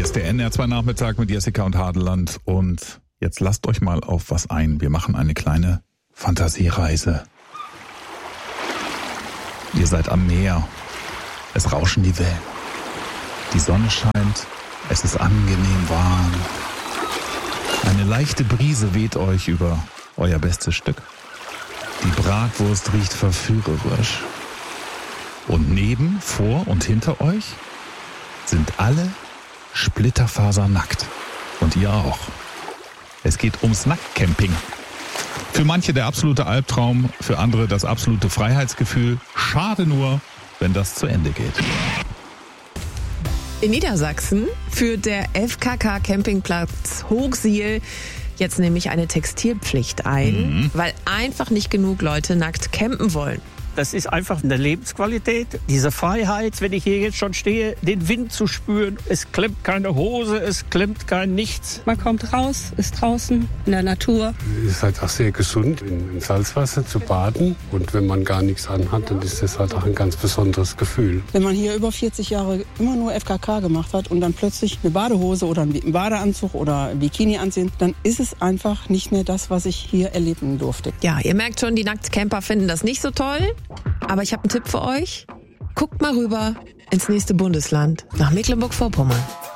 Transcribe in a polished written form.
ist der NR2 Nachmittag mit Jessica und Hadeland. Und jetzt lasst euch mal auf was ein. Wir machen eine kleine Fantasiereise. Ihr seid am Meer. Es rauschen die Wellen. Die Sonne scheint. Es ist angenehm warm. Eine leichte Brise weht euch über euer bestes Stück. Die Bratwurst riecht verführerisch. Und neben, vor und hinter euch sind alle splitterfasernackt. Und ihr auch. Es geht ums Nacktcamping. Für manche der absolute Albtraum, für andere das absolute Freiheitsgefühl. Schade nur, wenn das zu Ende geht. In Niedersachsen führt der FKK Campingplatz Hochsiel jetzt nämlich eine Textilpflicht ein, weil einfach nicht genug Leute nackt campen wollen. Das ist einfach eine Lebensqualität, diese Freiheit, wenn ich hier jetzt schon stehe, den Wind zu spüren. Es klemmt keine Hose, es klemmt kein Nichts. Man kommt raus, ist draußen in der Natur. Es ist halt auch sehr gesund, in Salzwasser zu baden. Und wenn man gar nichts anhat, dann ist das halt auch ein ganz besonderes Gefühl. Wenn man hier über 40 Jahre immer nur FKK gemacht hat und dann plötzlich eine Badehose oder einen Badeanzug oder ein Bikini anziehen, dann ist es einfach nicht mehr das, was ich hier erleben durfte. Ja, ihr merkt schon, die Nacktcamper finden das nicht so toll. Aber ich habe einen Tipp für euch. Guckt mal rüber ins nächste Bundesland, nach Mecklenburg-Vorpommern.